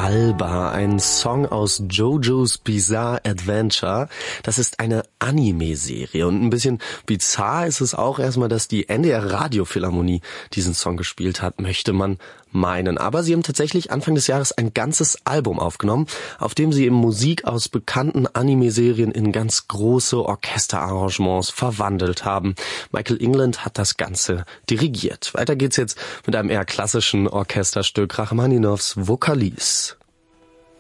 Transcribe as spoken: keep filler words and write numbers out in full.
Alba, ein Song aus JoJo's Bizarre Adventure. Das ist eine Anime-Serie und ein bisschen bizarr ist es auch erstmal, dass die N D R Radiophilharmonie diesen Song gespielt hat, möchte man meinen. Aber sie haben tatsächlich Anfang des Jahres ein ganzes Album aufgenommen, auf dem sie eben Musik aus bekannten Anime-Serien in ganz große Orchesterarrangements verwandelt haben. Michael England hat das Ganze dirigiert. Weiter geht's jetzt mit einem eher klassischen Orchesterstück, Rachmaninows Vokalise.